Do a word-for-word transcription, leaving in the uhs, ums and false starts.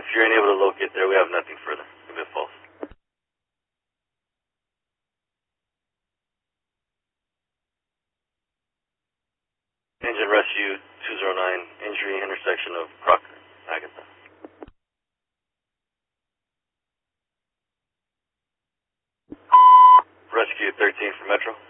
you're unable to locate there, we have nothing further. Give me a pulse. Engine rescue two zero nine, injury intersection of Crocker, Agatha. Rescue thirteen for Metro.